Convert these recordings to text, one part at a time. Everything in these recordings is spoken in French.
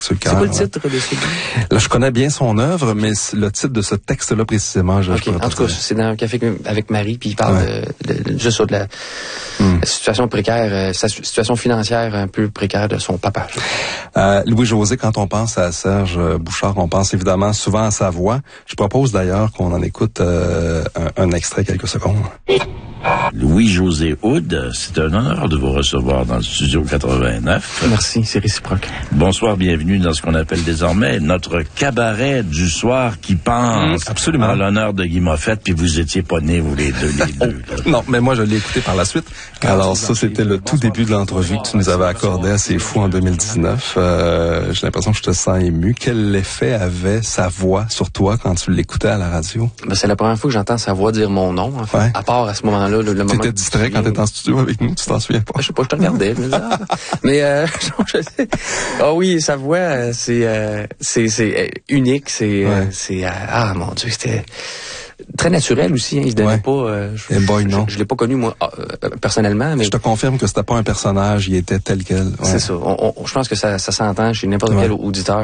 C'est quoi le titre de ce livre? Là, je connais bien son œuvre, mais le titre de ce texte-là précisément, je pourrais pas en tout cas, c'est dans un café avec Marie, puis il parle juste de la situation précaire, sa situation financière un peu précaire de son papa. Louis-José, quand on pense à Serge Bouchard, on pense évidemment souvent à sa voix. Je propose d'ailleurs qu'on en écoute un extrait, quelques secondes. Louis-José Hood, c'est un honneur de vous recevoir dans le studio 89. Merci, c'est réciproque. Bonsoir, bienvenue dans ce qu'on appelle désormais notre cabaret du soir qui pense absolument à l'honneur de Guy Moffett, puis vous étiez pas nés, vous les deux. Non, mais moi je l'ai écouté par la suite. Alors ça, c'était le tout début de l'entrevue que tu nous avais accordé à C'est Fou en 2019. J'ai l'impression que je te sens ému. Quel effet avait sa voix sur toi quand tu l'écoutais à la radio? Ben, c'est la première fois que j'entends sa voix dire mon nom, en fait. Ouais. À part à ce moment-là, le moment. T'étais distrait quand t'étais en studio avec nous, tu t'en souviens pas? Je sais pas, je te regardais, je me disais, mais je sais. Ah oui, sa voix, c'est unique, mon Dieu, c'était très naturel aussi, hein, il se donnait pas. Je l'ai pas connu moi personnellement, mais je te confirme que c'était pas un personnage, il était tel quel. Ouais. C'est ça. Je pense que ça s'entend chez n'importe quel auditeur.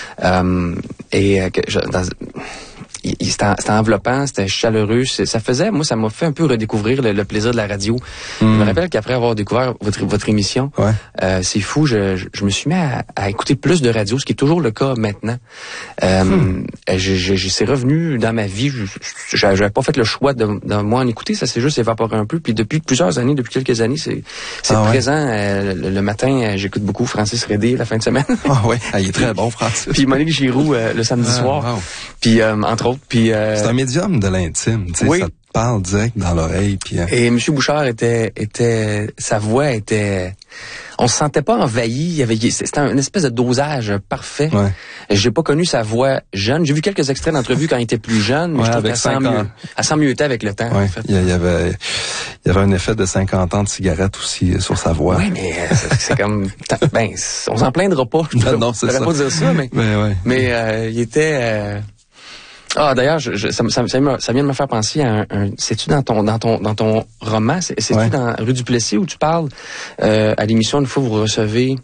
C'était enveloppant, c'était chaleureux. Ça m'a fait un peu redécouvrir le plaisir de la radio. Je me rappelle qu'après avoir découvert votre émission, C'est Fou, je me suis mis à écouter plus de radio, ce qui est toujours le cas maintenant. C'est revenu dans ma vie. J'avais pas fait le choix de moi en écouter, ça s'est juste évaporé un peu. Puis depuis quelques années, c'est présent. Le matin, j'écoute beaucoup Francis Redé la fin de semaine. Il est très bon, Francis. Puis Monique Giroux le samedi soir. Wow. Puis entre autres. Puis c'est un médium de l'intime, tu sais, ça te parle direct dans l'oreille. Puis et M. Bouchard sa voix était, on se sentait pas envahi. C'était une espèce de dosage parfait. Ouais. J'ai pas connu sa voix jeune. J'ai vu quelques extraits d'entrevues quand il était plus jeune, mais je trouve qu'elle sent mieux avec le temps. Ouais. En fait. Il y avait un effet de 50 ans de cigarette aussi sur sa voix. Oui, mais c'est comme, on s'en plaindra pas. Non, c'est ça. Je pourrais pas dire ça, mais il était. D'ailleurs, ça vient de me faire penser à c'est-tu dans ton roman, c'est-tu dans Rue du Plessis où tu parles à l'émission une fois vous recevez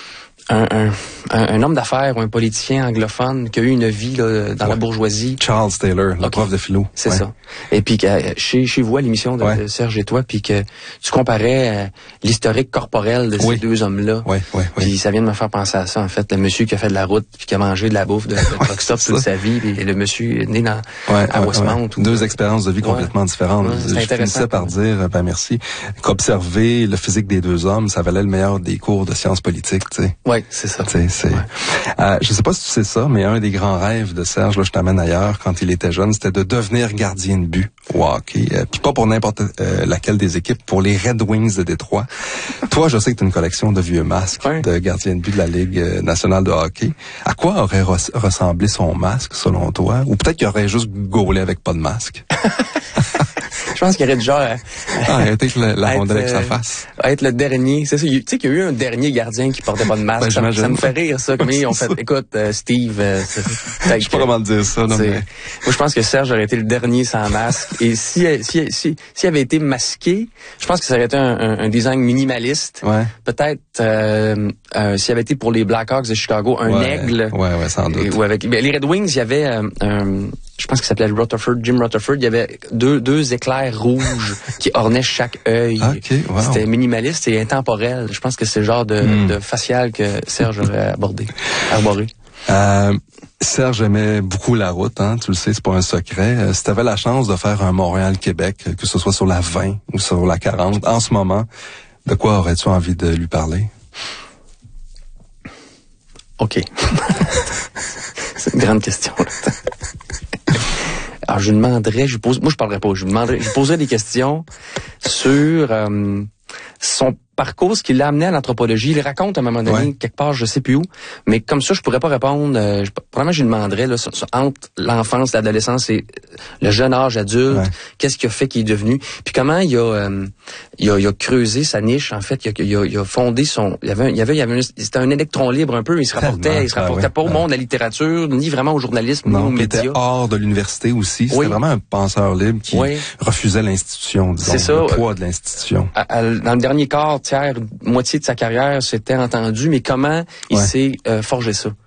un homme d'affaires ou un politicien anglophone qui a eu une vie là, dans la bourgeoisie. Charles Taylor, le prof de philo. C'est ça. Et puis chez vous à l'émission de Serge et toi, puis que tu comparais l'historique corporel de ces deux hommes-là. Puis ça vient de me faire penser à ça, en fait. Le monsieur qui a fait de la route puis qui a mangé de la bouffe de truck stop toute sa vie, et le monsieur né à Westmount. Deux expériences de vie complètement différentes. Je finissais par dire, merci, qu'observer le physique des deux hommes, ça valait le meilleur des cours de sciences politiques, tu sais. Oui, c'est ça. Je sais pas si tu sais ça, mais un des grands rêves de Serge, là, je t'amène ailleurs, quand il était jeune, c'était de devenir gardien de but au hockey. Puis pas pour n'importe laquelle des équipes, pour les Red Wings de Détroit. Toi, je sais que tu as une collection de vieux masques de gardien de but de la Ligue nationale de hockey. À quoi aurait ressemblé son masque, selon toi? Ou peut-être qu'il aurait juste gaulé avec pas de masque? Je pense qu'il aurait du genre arrêter la rondelle avec sa face. Être le dernier. C'est ça. Tu sais qu'il y a eu un dernier gardien qui portait pas de masque. Ça me fait rire, ça. Comme ils ont fait, écoute, Steve, je sais pas comment dire ça, non, mais... Moi, je pense que Serge aurait été le dernier sans masque. Et s'il avait été masqué, je pense que ça aurait été un design minimaliste. Peut-être, s'il avait été pour les Blackhawks de Chicago, un aigle. Sans doute. Ou avec, les Red Wings, il y avait, je pense qu'il s'appelait Jim Rutherford. Il y avait deux éclairs rouges qui ornaient chaque œil. C'était minimaliste et intemporel. Je pense que c'est le genre de facial que Serge aurait arboré. Serge aimait beaucoup la route, hein, tu le sais, c'est pas un secret. Si tu avais la chance de faire un Montréal-Québec, que ce soit sur la 20 ou sur la 40, en ce moment, de quoi aurais-tu envie de lui parler? OK. C'est une grande question. Alors, moi, je parlerais pas. Je poserais des questions sur son parcours, ce qui l'a amené à l'anthropologie. Il raconte à un moment donné, quelque part, je sais plus où, mais comme ça, je pourrais pas répondre. Probablement, je lui demanderais, là, entre l'enfance, l'adolescence et le jeune âge adulte, qu'est-ce qu'il a fait qu'il est devenu, puis comment il a creusé sa niche, en fait. Il a fondé c'était un électron libre un peu. Il se rapportait pas au monde de la littérature, ni vraiment au journalisme, ni aux médias. Il était hors de l'université aussi. C'était vraiment un penseur libre qui refusait l'institution, disons, le poids de l'institution. Dans le dernier quart, moitié de sa carrière, s'était entendu, mais comment il s'est forgé ça?